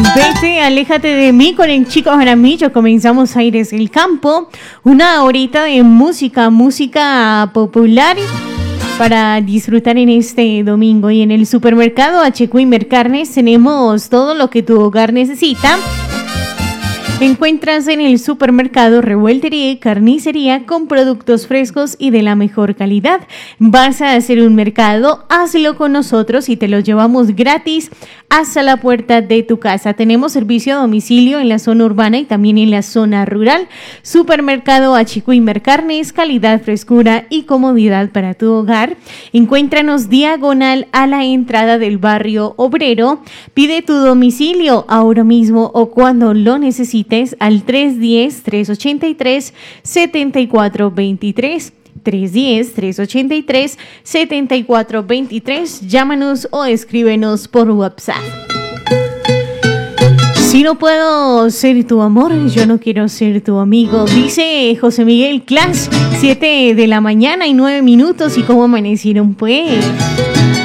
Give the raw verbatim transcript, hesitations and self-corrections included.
Vete, aléjate de mí con el Chico Jaramillo. Comenzamos Aires del Campo. Una horita de música, música popular para disfrutar en este domingo. Y en el supermercado H. Quimber Carnes tenemos todo lo que tu hogar necesita. Encuentras en el supermercado revueltería y carnicería con productos frescos y de la mejor calidad. Vas a hacer un mercado, hazlo con nosotros y te lo llevamos gratis hasta la puerta de tu casa. Tenemos servicio a domicilio en la zona urbana y también en la zona rural. Supermercado H. Quimber Carnes, calidad, frescura y comodidad para tu hogar. Encuéntranos diagonal a la entrada del barrio obrero. Pide tu domicilio ahora mismo o cuando lo necesites al tres uno cero, tres ocho tres, siete cuatro dos tres. tres uno cero, tres ocho tres, siete cuatro dos tres. Llámanos o escríbenos por WhatsApp. Si no puedo ser tu amor, yo no quiero ser tu amigo, dice José Miguel Clash. Siete de la mañana y nueve minutos. ¿Y cómo amanecieron pues?